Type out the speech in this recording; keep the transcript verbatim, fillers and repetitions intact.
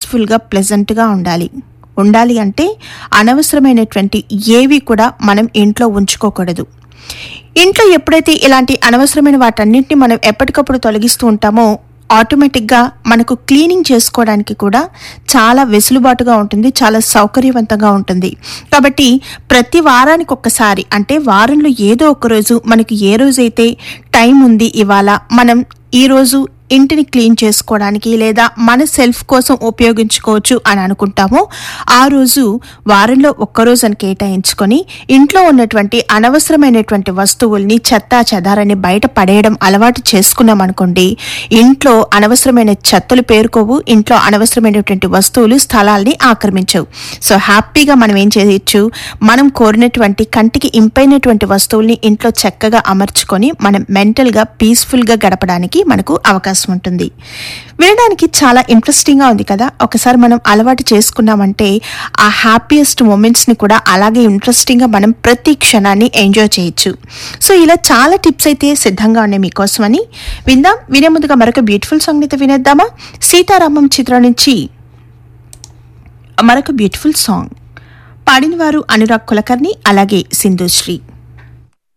పీస్ఫుల్గా ప్లెజెంట్గా ఉండాలి. ఉండాలి అంటే అనవసరమైనటువంటి ఏవి కూడా మనం ఇంట్లో ఉంచుకోకూడదు. ఇంట్లో ఎప్పుడైతే ఇలాంటి అనవసరమైన వాటన్నింటినీ మనం ఎప్పటికప్పుడు తొలగిస్తూ ఉంటామో ఆటోమేటిక్గా మనకు క్లీనింగ్ చేసుకోవడానికి కూడా చాలా వెసులుబాటుగా ఉంటుంది, చాలా సౌకర్యవంతంగా ఉంటుంది. కాబట్టి ప్రతి వారానికి ఒక్కసారి అంటే వారంలో ఏదో ఒక రోజు మనకి ఏ రోజైతే టైం ఉంది ఇవాళ మనం ఈరోజు ఇంటిని క్లీన్ చేసుకోవడానికి లేదా మన సెల్ఫ్ కోసం ఉపయోగించుకోవచ్చు అని అనుకుంటామో ఆ రోజు వారంలో ఒక్కరోజు అని కేటాయించుకొని ఇంట్లో ఉన్నటువంటి అనవసరమైనటువంటి వస్తువుల్ని చెత్త చెదారాన్ని బయట పడేయడం అలవాటు చేసుకున్నాం అనుకోండి, ఇంట్లో అనవసరమైన చెత్తలు పేరుకోవు, ఇంట్లో అనవసరమైనటువంటి వస్తువులు స్థలాల్ని ఆక్రమించవు. సో హ్యాపీగా మనం ఏం చేయొచ్చు, మనం కోరినటువంటి కంటికి ఇంపైనటువంటి వస్తువుల్ని ఇంట్లో చక్కగా అమర్చుకొని మనం మెంటల్గా పీస్ఫుల్గా గడపడానికి మనకు అవకాశం ఉంటుంది. వినడానికి చాలా ఇంట్రెస్టింగ్గా ఉంది కదా. ఒకసారి మనం అలవాటు చేసుకున్నామంటే ఆ హ్యాపీయెస్ట్ మూమెంట్స్ని కూడా అలాగే ఇంట్రెస్టింగ్గా మనం ప్రతి క్షణాన్ని ఎంజాయ్ చేయొచ్చు. సో ఇలా చాలా టిప్స్ అయితే సిద్ధంగా ఉన్నాయి మీకోసమని విందాం. వినే ముందుగా మరొక బ్యూటిఫుల్ సాంగ్ అయితే వినేద్దామా. సీతారామం చిత్రం నుంచి మరొక బ్యూటిఫుల్ సాంగ్ పాడిన వారు అనురాగ్ కులకర్ణి అలాగే సింధుశ్రీ.